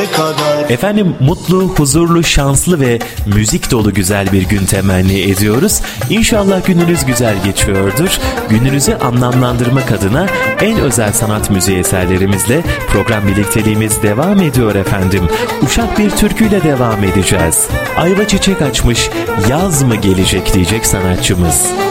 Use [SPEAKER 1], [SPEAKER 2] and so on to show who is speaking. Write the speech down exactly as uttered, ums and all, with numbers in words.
[SPEAKER 1] kadar.
[SPEAKER 2] Efendim mutlu, huzurlu, şanslı ve müzik dolu güzel bir gün temenni ediyoruz. İnşallah gününüz güzel geçiyordur. Gününüzü anlamlandırmak adına en özel sanat müziği eserlerimizle program birlikteliğimiz devam ediyor efendim. Uşak bir türküyle devam edeceğiz. Ayva çiçek açmış, yaz mı gelecek diyecek sanatçımız.